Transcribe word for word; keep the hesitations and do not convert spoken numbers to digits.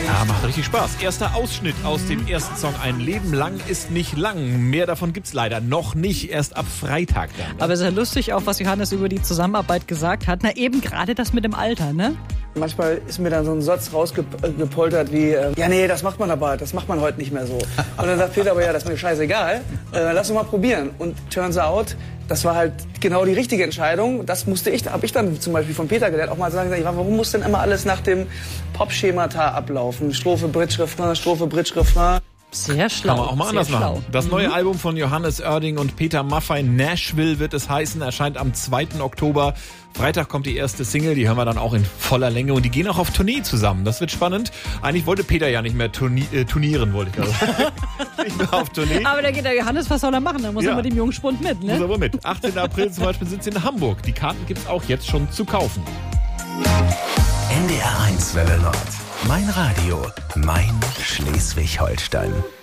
Ja, macht richtig Spaß. Erster Ausschnitt aus dem ersten Song. Ein Leben lang ist nicht lang. Mehr davon gibt's leider noch nicht. Erst ab Freitag dann. Ne? Aber es ist ja lustig auch, was Johannes über die Zusammenarbeit gesagt hat. Na eben gerade das mit dem Alter, ne? Manchmal ist mir dann so ein Satz rausgepoltert wie, äh, ja nee, das macht man aber, das macht man heute nicht mehr so. Und dann sagt Peter aber, ja, das ist mir scheißegal, äh, lass uns mal probieren. Und turns out, das war halt genau die richtige Entscheidung. Das musste ich, habe ich dann zum Beispiel von Peter gelernt, auch mal sagen, warum muss denn immer alles nach dem Pop-Schemata ablaufen? Strophe, Bridge, Refrain, Strophe, Bridge, Refrain. Sehr schlau. Kann man auch mal anders machen. Das neue mhm. Album von Johannes Oerding und Peter Maffay, Nashville wird es heißen, erscheint am zweiten Oktober. Freitag kommt die erste Single, die hören wir dann auch in voller Länge und die gehen auch auf Tournee zusammen. Das wird spannend. Eigentlich wollte Peter ja nicht mehr turni- äh, turnieren, wollte ich also. Nicht nur auf Tournee. Aber da geht der Johannes, was soll er machen? Da muss ja. er mit dem Jungspund mit, ne? Muss aber mit. achtzehnten April zum Beispiel sind sie in Hamburg. Die Karten gibt's auch jetzt schon zu kaufen. N D R eins Welle Nord. Mein Radio, mein Schleswig-Holstein.